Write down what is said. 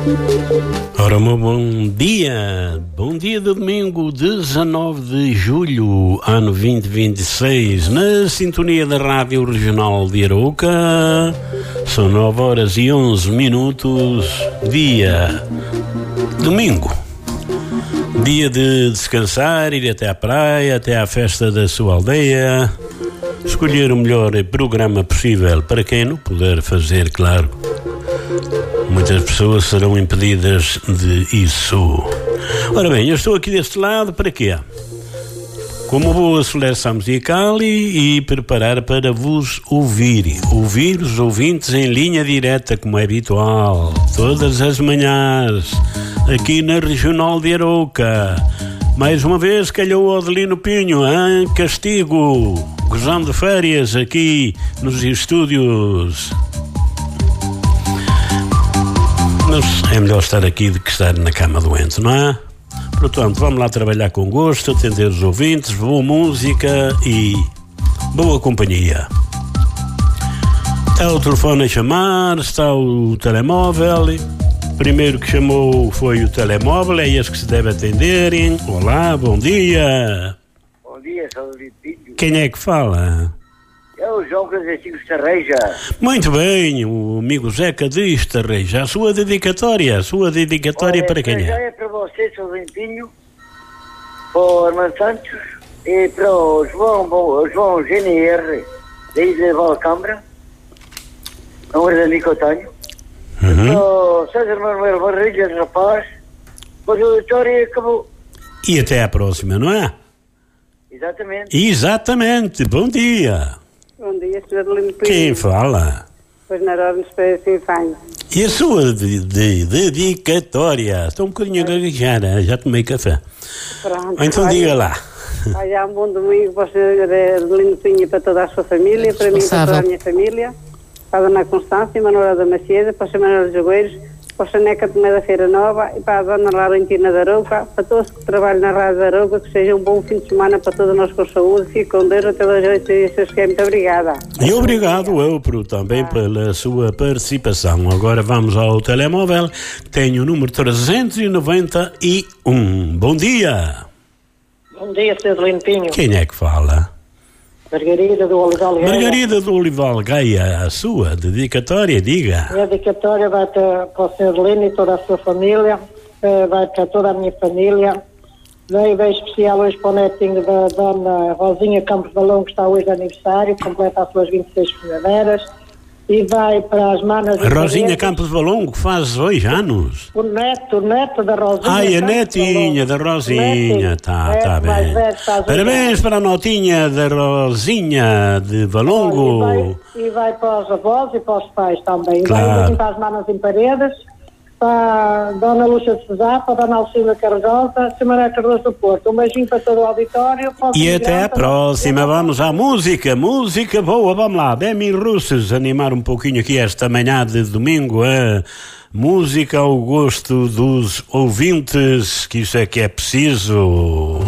Ora, meu bom dia de domingo, 19 de julho, ano 2026, na sintonia da Rádio Regional de Arouca. São 9 horas e 11 minutos, dia domingo. Dia de descansar, ir até à praia, até à festa da sua aldeia, escolher o melhor programa possível para quem não puder fazer, claro. Muitas pessoas serão impedidas de isso. Ora bem, eu estou aqui deste lado para quê? Com uma boa seleção musical e preparar para vos ouvir os ouvintes em linha direta, como é habitual, todas as manhãs, aqui na Regional de Arouca. Mais uma vez calhou o Adelino Pinho, em castigo, gozando de férias aqui nos estúdios. Mas é melhor estar aqui do que estar na cama doente, não é? Portanto, vamos lá trabalhar com gosto, atender os ouvintes, boa música e boa companhia. Está o telefone a chamar, está o telemóvel. Primeiro que chamou foi o telemóvel, é esse que se deve atenderem. Olá, bom dia. Bom dia, Sr. Vitinho. Quem é que fala? É o João Francisco Estarreja. Muito bem, o amigo Zeca de Estarreja. A sua dedicatória Olha, para quem já é? é para você, Sr. Vitinho, para o Armando Santos e para o João GNR, da Ilha de Valcambra, é um grande amigo que eu tenho. Para o César Manuel Barriga de Rapaz, pois a vitória acabou. E até à próxima, não é? Exatamente, bom dia. Bom dia, Sr. Adelino Pinho. Quem fala? Pois na hora de esperar sem fanho. E a sua dedicatória? Estou um bocadinho a gaguejar, já tomei café. Pronto. Então diga lá. Olha, um bom domingo para o Sr. Adelino Pinho e para toda a sua família, para mim e para toda a minha família, para a Dona Constância, Manuela da Macieda, para o Sr. Manuel dos Jogueiros, para o Sr. Neca Tomé da Feira Nova e para a Dona Laurentina da Arouca, para todos que trabalham na Rádio da Arouca, que seja um bom fim de semana para todos nós com saúde. Fique com Deus até das 8 e muito obrigada. E obrigado eu também pela sua participação. Agora vamos ao telemóvel. Tenho o número 391. Bom dia. Bom dia, Sr. Adelino Pinho. Quem é que fala? Margarida do Olival Gaia. Margarida do Olival Gaia, a sua dedicatória, diga. A minha dedicatória vai para o Sr. Adelino e toda a sua família, vai para toda a minha família. Veio bem especial hoje para o netinho da Dona Rosinha Campos Balão, que está hoje de aniversário, completa as suas 26 primaveras. E vai para as manas... A Rosinha Campos Balongo, que faz 2 anos. O neto da Rosinha. Ai, a netinha da Rosinha, está bem. Parabéns para a notinha da Rosinha de Valongo. E vai para os avós e para os pais também. Claro. Vai para as manas em paredes, para a Dona Lúcia de Cesar, para a Dona Alcina Cardosa, Semana Cardoso do Porto. Um beijinho para todo o auditório. E até à próxima. Vamos à música boa, vamos lá. Bemi Russos, animar um pouquinho aqui esta manhã de domingo. Música ao gosto dos ouvintes, que isso é que é preciso.